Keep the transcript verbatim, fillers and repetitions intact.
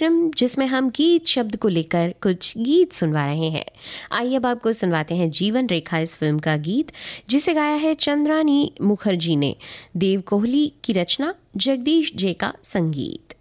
कार्यक्रम जिसमें हम गीत शब्द को लेकर कुछ गीत सुनवा रहे हैं। आइए अब आपको सुनवाते हैं जीवन रेखा इस फिल्म का गीत, जिसे गाया है चंद्रानी मुखर्जी ने। देव कोहली की रचना, जगदीश जे का संगीत।